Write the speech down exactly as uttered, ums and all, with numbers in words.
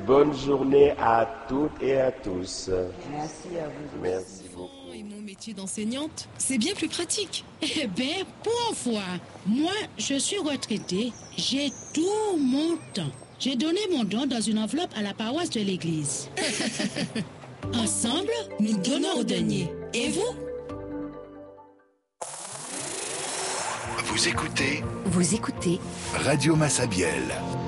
Bonne journée à toutes et à tous. Merci à vous. Merci beaucoup. Et mon métier d'enseignante, c'est bien plus pratique. Eh bien, pour une fois, moi, je suis retraitée. J'ai tout mon temps. J'ai donné mon don dans une enveloppe à la paroisse de l'église. Ensemble, nous donnons au denier. Et vous? Vous écoutez Vous écoutez Radio Massabielle.